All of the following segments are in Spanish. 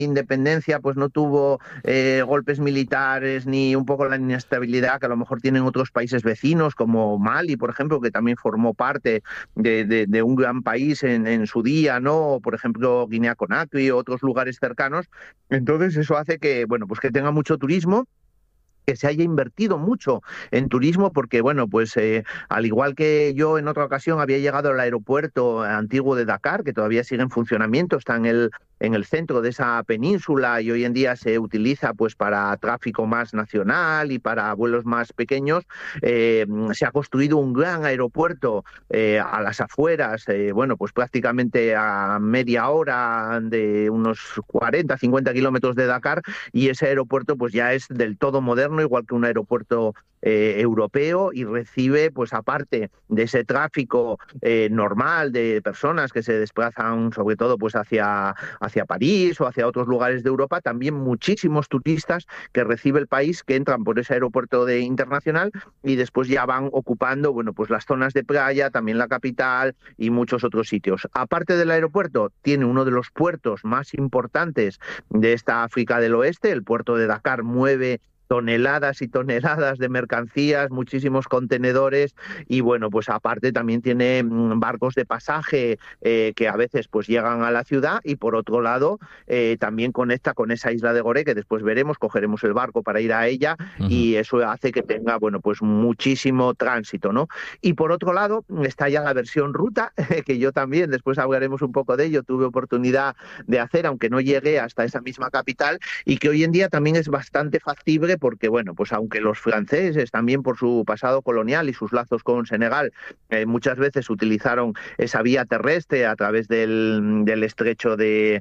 independencia pues no tuvo golpes militares ni un poco la inestabilidad que a lo mejor tienen otros países vecinos, como Mali, por ejemplo, que también formó parte de un gran país en su día, ¿no? O, por ejemplo, Guinea-Conakry o otros lugares cercanos. Entonces eso hace que, bueno, pues que tenga mucho turismo, que se haya invertido mucho en turismo, porque, bueno, pues al igual que yo en otra ocasión había llegado al aeropuerto antiguo de Dakar, que todavía sigue en funcionamiento, está en el centro de esa península y hoy en día se utiliza pues para tráfico más nacional y para vuelos más pequeños. Se ha construido un gran aeropuerto a las afueras, bueno, pues prácticamente a media hora, de unos 40, 50 kilómetros de Dakar, y ese aeropuerto pues ya es del todo moderno, igual que un aeropuerto europeo, y recibe, pues aparte de ese tráfico normal de personas que se desplazan sobre todo pues hacia París o hacia otros lugares de Europa, también muchísimos turistas que recibe el país, que entran por ese aeropuerto internacional y después ya van ocupando, bueno, pues las zonas de playa, también la capital y muchos otros sitios. Aparte del aeropuerto, tiene uno de los puertos más importantes de esta África del Oeste. El puerto de Dakar mueve toneladas y toneladas de mercancías, muchísimos contenedores, y bueno, pues aparte también tiene barcos de pasaje que a veces pues llegan a la ciudad, y por otro lado también conecta con esa isla de Gorée, que después veremos, cogeremos el barco para ir a ella, Ujú. y eso hace que tenga, bueno, pues muchísimo tránsito, ¿no? Y por otro lado está ya la versión ruta, que yo también, después hablaremos un poco de ello, tuve oportunidad de hacer, aunque no llegué hasta esa misma capital, y que hoy en día también es bastante factible porque, bueno, pues aunque los franceses también por su pasado colonial y sus lazos con Senegal muchas veces utilizaron esa vía terrestre a través del estrecho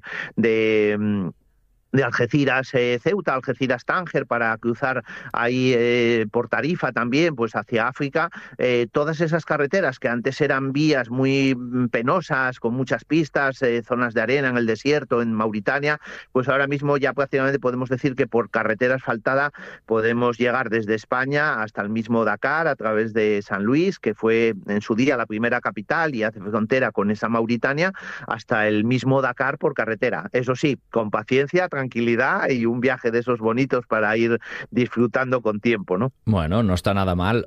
de Algeciras, Ceuta, Algeciras, Tánger, para cruzar ahí por Tarifa también, pues hacia África. Todas esas carreteras que antes eran vías muy penosas, con muchas pistas, zonas de arena en el desierto, en Mauritania, pues ahora mismo ya prácticamente podemos decir que por carretera asfaltada podemos llegar desde España hasta el mismo Dakar, a través de San Luis, que fue en su día la primera capital y hace frontera con esa Mauritania, hasta el mismo Dakar por carretera. Eso sí, con paciencia, tranquilidad y un viaje de esos bonitos para ir disfrutando con tiempo, ¿no? Bueno, no está nada mal.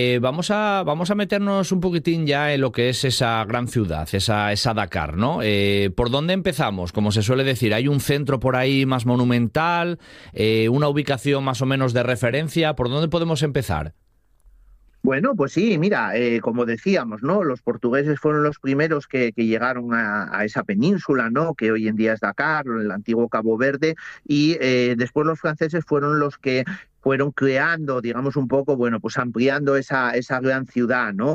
Vamos a meternos un poquitín ya en lo que es esa gran ciudad, esa Dakar, ¿no? ¿Por dónde empezamos? Como se suele decir, ¿hay un centro por ahí más monumental? ¿Una ubicación más o menos de referencia? ¿Por dónde podemos empezar? Bueno, pues sí, mira, como decíamos, ¿no? Los portugueses fueron los primeros que llegaron a esa península, ¿no? Que hoy en día es Dakar, el antiguo Cabo Verde, y después los franceses fueron los que fueron creando, digamos, un poco, bueno, pues ampliando esa gran ciudad, ¿no?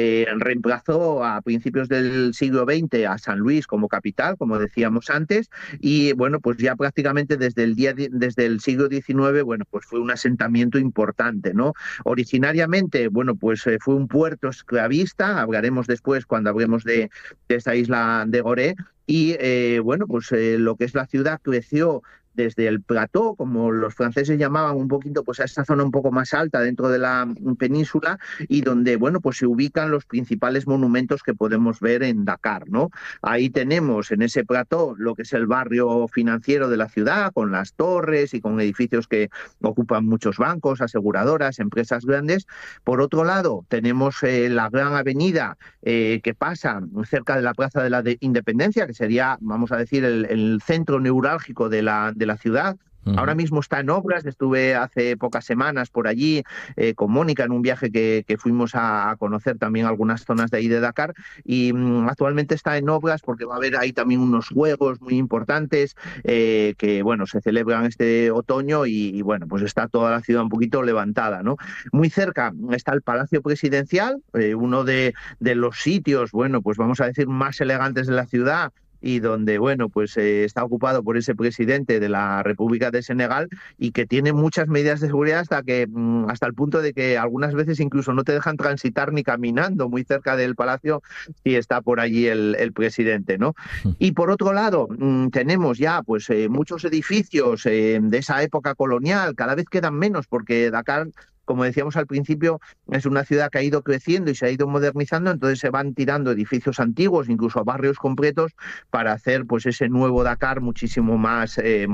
Reemplazó a principios del siglo XX a San Luis como capital, como decíamos antes, y bueno, pues ya prácticamente desde el siglo XIX, bueno, pues fue un asentamiento importante, ¿no? Originariamente, bueno, pues fue un puerto esclavista, hablaremos después cuando hablemos de esa isla de Gorée, y bueno, pues lo que es la ciudad creció desde el plató, como los franceses llamaban un poquito, pues a esa zona un poco más alta dentro de la península, y donde, bueno, pues se ubican los principales monumentos que podemos ver en Dakar, ¿no? Ahí tenemos en ese plató lo que es el barrio financiero de la ciudad, con las torres y con edificios que ocupan muchos bancos, aseguradoras, empresas grandes. Por otro lado, tenemos la gran avenida que pasa cerca de la Plaza de la Independencia, que sería, vamos a decir, el centro neurálgico de la ciudad. Ahora Ujú. mismo está en obras, estuve hace pocas semanas por allí con Mónica en un viaje que fuimos a conocer también algunas zonas de ahí de Dakar, y actualmente está en obras porque va a haber ahí también unos juegos muy importantes que, bueno, se celebran este otoño, y bueno, pues está toda la ciudad un poquito levantada, ¿no? Muy cerca está el Palacio Presidencial, uno de los sitios, bueno, pues vamos a decir, más elegantes de la ciudad, y donde, bueno, pues está ocupado por ese presidente de la República de Senegal, y que tiene muchas medidas de seguridad hasta el punto de que algunas veces incluso no te dejan transitar ni caminando muy cerca del palacio si está por allí el presidente, ¿no? Y por otro lado, tenemos ya pues muchos edificios de esa época colonial, cada vez quedan menos porque Dakar como decíamos al principio, es una ciudad que ha ido creciendo y se ha ido modernizando, entonces se van tirando edificios antiguos, incluso a barrios completos, para hacer pues ese nuevo Dakar muchísimo más